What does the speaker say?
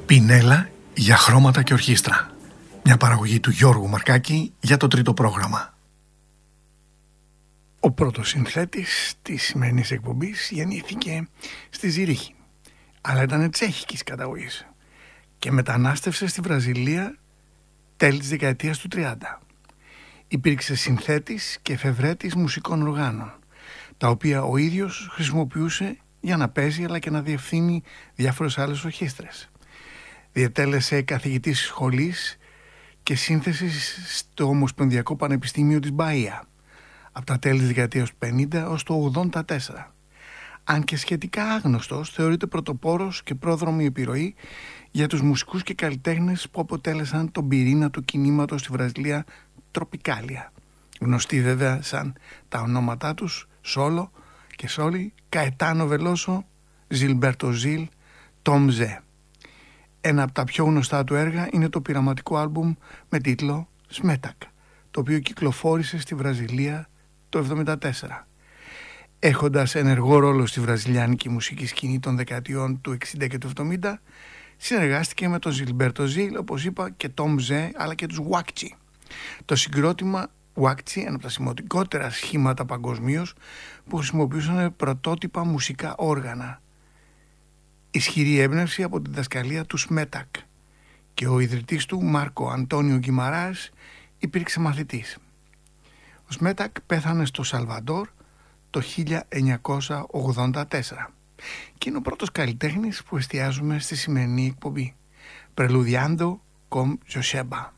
Πινέλα για χρώματα και ορχήστρα. Μια παραγωγή του Γιώργου Μαρκάκη για το τρίτο πρόγραμμα. Ο πρώτος συνθέτης της σημερινής εκπομπής γεννήθηκε στη Ζηρίχη, αλλά ήταν τσέχικης καταγωγής και μετανάστευσε στη Βραζιλία τέλη της δεκαετίας του 30. Υπήρξε συνθέτης και εφευρέτης μουσικών οργάνων, τα οποία ο ίδιος χρησιμοποιούσε για να παίζει αλλά και να διευθύνει διάφορες άλλες ορχήστρες. Διετέλεσε καθηγητής σχολής και σύνθεσης στο Ομοσπονδιακό Πανεπιστήμιο της Μπαΐα από τα τέλη της δεκαετίας του 50 ως το 84. Αν και σχετικά άγνωστος, θεωρείται πρωτοπόρος και πρόδρομη επιρροή για τους μουσικούς και καλλιτέχνες που αποτέλεσαν τον πυρήνα του κινήματος στη Βραζιλία Τροπικάλια, γνωστοί βέβαια σαν τα ονόματά τους Σόλο και Σόλι, Καετάνο Βελόσο, Ζιλμπέρτο Ζιλ, Τόμ Ζε. Ένα από τα πιο γνωστά του έργα είναι το πειραματικό άλμπουμ με τίτλο Σμέτακ, το οποίο κυκλοφόρησε στη Βραζιλία το 1974. Έχοντας ενεργό ρόλο στη βραζιλιάνικη μουσική σκηνή των δεκαετιών του 60 και του 70, συνεργάστηκε με τον Ζιλμπέρτο Ζιλ, όπως είπα, και Τόμ Ζε, αλλά και τους Ουάκτσι. Το συγκρότημα Ουάκτσι, ένα από τα σημαντικότερα σχήματα παγκοσμίως, που χρησιμοποιούσαν πρωτότυπα μουσικά όργανα. Ισχυρή έμπνευση από τη διδασκαλία του Σμέτακ, και ο ιδρυτής του, Μάρκο Αντώνιο Γκιμαράς, υπήρξε μαθητής. Ο Σμέτακ πέθανε στο Σαλβαντόρ το 1984 και είναι ο πρώτος καλλιτέχνης που εστιάζουμε στη σημερινή εκπομπή. Πρελουδιάντο κομ Ζωσέμπα.